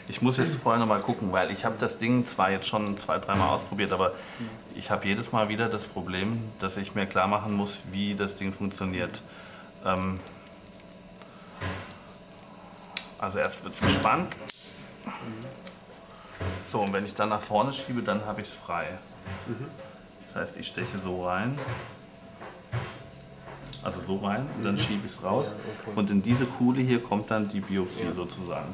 Ich muss jetzt vorher noch mal gucken, weil ich habe das Ding zwar jetzt schon 2-, 3-mal ausprobiert, aber ich habe jedes Mal wieder das Problem, dass ich mir klar machen muss, wie das Ding funktioniert. Also erst wird es gespannt. So, und wenn ich dann nach vorne schiebe, dann habe ich es frei. Das heißt, ich steche so rein. Also so rein und dann schiebe ich es raus. Und in diese Kuhle hier kommt dann die Biopsie sozusagen.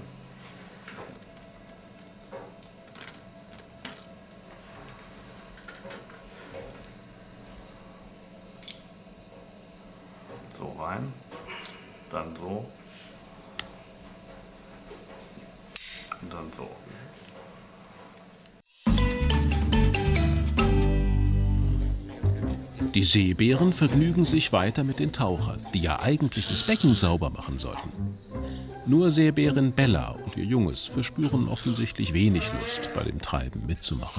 So rein, dann so und dann so. Die Seebären vergnügen sich weiter mit den Tauchern, die ja eigentlich das Becken sauber machen sollten. Nur Seebärin Bella und ihr Junges verspüren offensichtlich wenig Lust, bei dem Treiben mitzumachen.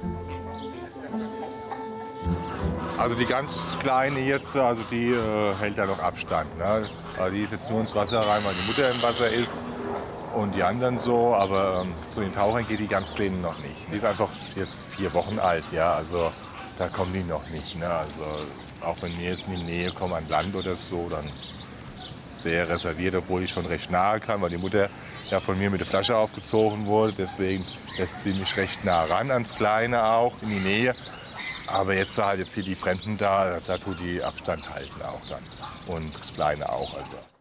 Also die ganz Kleine jetzt, also die hält ja noch Abstand. Ne? Also die ist jetzt nur ins Wasser rein, weil die Mutter im Wasser ist. Und die anderen so, aber zu den Tauchern geht die ganz Kleine noch nicht. Die ist einfach jetzt 4 Wochen alt, ja, also da kommen die noch nicht. Ne? Also auch wenn wir jetzt in die Nähe kommen an Land oder so, dann sehr reserviert, obwohl ich schon recht nahe kann, weil die Mutter ja von mir mit der Flasche aufgezogen wurde. Deswegen lässt sie mich recht nah ran ans Kleine auch, in die Nähe. Aber jetzt halt hier die Fremden da tut die Abstand halten auch dann. Und das Kleine auch. Also.